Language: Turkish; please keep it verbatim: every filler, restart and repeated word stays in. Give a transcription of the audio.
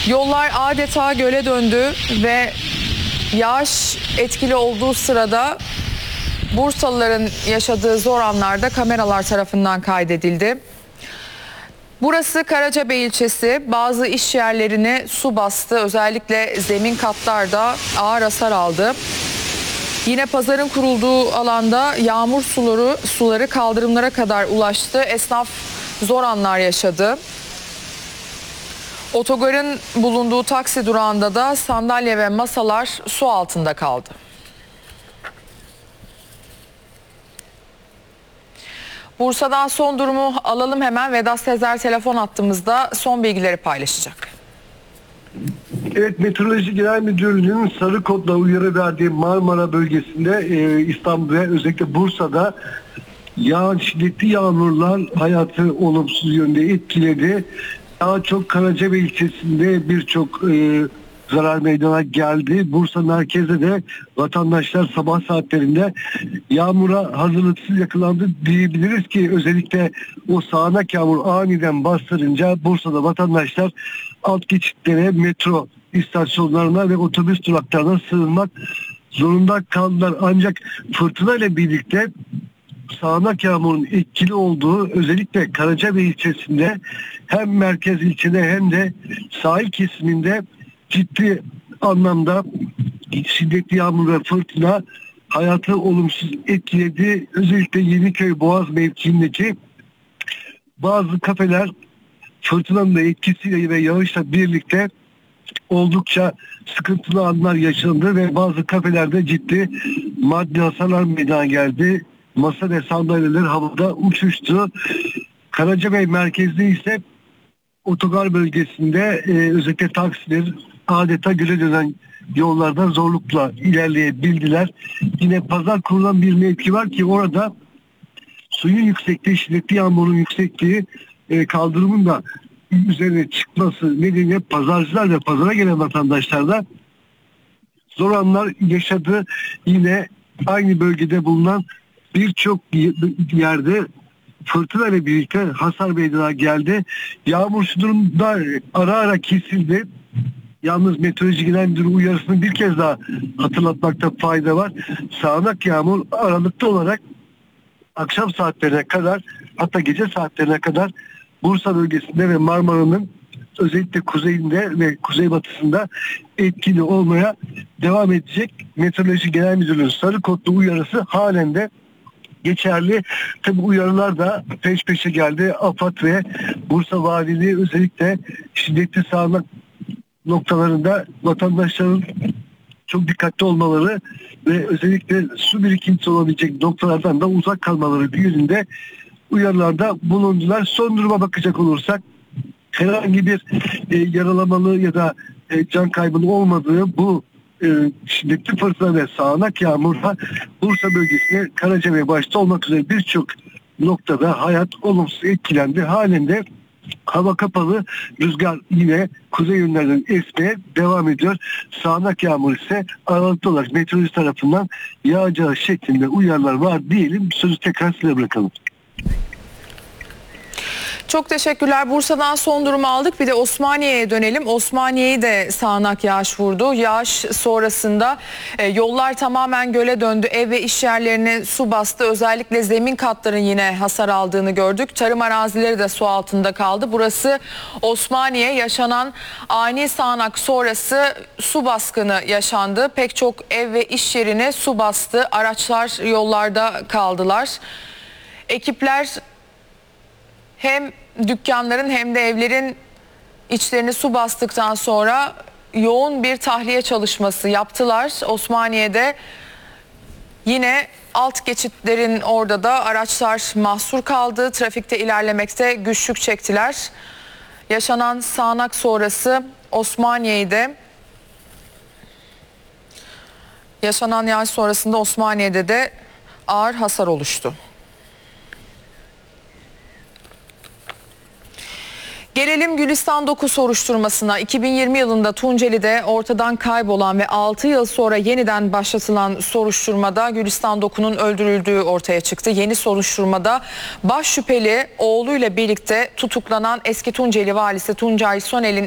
Yollar adeta göle döndü ve yağış etkili olduğu sırada Bursalıların yaşadığı zor anlarda kameralar tarafından kaydedildi. Burası Karacabey ilçesi. Bazı iş yerlerini su bastı. Özellikle zemin katlarda ağır hasar aldı. Yine pazarın kurulduğu alanda yağmur suları, suları kaldırımlara kadar ulaştı. Esnaf zor anlar yaşadı. Otogarın bulunduğu taksi durağında da sandalye ve masalar su altında kaldı. Bursa'dan son durumu alalım hemen. Vedat Sezer telefon attığımızda son bilgileri paylaşacak. Evet, Meteoroloji Genel Müdürlüğü'nün sarı kodla uyarı verdiği Marmara bölgesinde e, İstanbul ve özellikle Bursa'da yağan şiddetli yağmurlar hayatı olumsuz yönde etkiledi. Daha çok Karacabey ilçesinde birçok e, zarar meydana geldi. Bursa merkezde de vatandaşlar sabah saatlerinde yağmura hazırlıksız yakalandı diyebiliriz ki özellikle o sağanak yağmur aniden bastırınca Bursa'da vatandaşlar alt geçitlere, metro istasyonlarına ve otobüs duraklarına sığınmak zorunda kaldılar. Ancak fırtına ile birlikte sağanak yağmurun etkili olduğu özellikle Karacabey ilçesinde hem merkez ilçede hem de sahil kesiminde ciddi anlamda şiddetli yağmur ve fırtına hayatı olumsuz etkiledi. Özellikle Yeniköy Boğaz mevkiindeki bazı kafeler fırtınanın da etkisiyle ve yağışla birlikte oldukça sıkıntılı anlar yaşandı ve bazı kafelerde ciddi maddi hasarlar meydana geldi. Masa ve sandalyeler havada uçuştu. Karacabey merkezde ise otogar bölgesinde e, özellikle taksiler adeta göle dönen yollarda zorlukla ilerleyebildiler. Yine pazar kurulan bir mevki var ki orada suyun yüksekliği, şiddetli yağmurun yüksekliği e, kaldırımın da üzerine çıkması nedeniyle pazarcılar ve pazara gelen vatandaşlar da zor anlar yaşadı. Yine aynı bölgede bulunan birçok yerde fırtına ile birlikte hasar meydana geldi. Yağmur şu durumda ara ara kesildi. Yalnız Meteoroloji Genel Müdürü uyarısını bir kez daha hatırlatmakta fayda var. Sağanak yağmur aralıklı olarak akşam saatlerine kadar, hatta gece saatlerine kadar Bursa bölgesinde ve Marmara'nın özellikle kuzeyinde ve kuzeybatısında etkili olmaya devam edecek. Meteoroloji Genel Müdürlüğü'nün sarı kodlu uyarısı halen de geçerli. Tabi uyarılar da peş peşe geldi. AFAD ve Bursa Valiliği özellikle şiddetli sağanak noktalarında vatandaşların çok dikkatli olmaları ve özellikle su birikintisi olabilecek noktalardan da uzak kalmaları yönünde uyarılarda bulundular. Son duruma bakacak olursak herhangi bir e, yaralamalı ya da e, can kaybının olmadığı bu e, şiddetli fırtına ve sağanak yağmurla Bursa bölgesine Karacabey başta olmak üzere birçok noktada hayat olumsuz etkilendi. Halinde hava kapalı, rüzgar yine kuzey yönlerden esmeye devam ediyor. Sağanak yağmur ise aralıklı olarak meteoroloji tarafından yağacağı şeklinde uyarılar var diyelim. Sözü tekrar size bırakalım. Çok teşekkürler. Bursa'dan son durumu aldık. Bir de Osmaniye'ye dönelim. Osmaniye'yi de sağanak yağış vurdu. Yağış sonrasında e, yollar tamamen göle döndü. Ev ve iş yerlerini su bastı. Özellikle zemin katların yine hasar aldığını gördük. Tarım arazileri de su altında kaldı. Burası Osmaniye. Yaşanan ani sağanak sonrası su baskını yaşandı. Pek çok ev ve iş yerini su bastı. Araçlar yollarda kaldılar. Ekipler hem dükkanların hem de evlerin içlerini su bastıktan sonra yoğun bir tahliye çalışması yaptılar. Osmaniye'de yine alt geçitlerin orada da araçlar mahsur kaldı. Trafikte ilerlemekte güçlük çektiler. Yaşanan sağanak sonrası Osmaniye'de yaşanan yağış sonrasında Osmaniye'de de ağır hasar oluştu. Gelelim Gülistan dokuz soruşturmasına. iki bin yirmi yılında Tunceli'de ortadan kaybolan ve altı yıl sonra yeniden başlatılan soruşturmada Gülistan doku'nun öldürüldüğü ortaya çıktı. Yeni soruşturmada baş şüpheli oğluyla birlikte tutuklanan eski Tunceli valisi Tuncay Sonel'in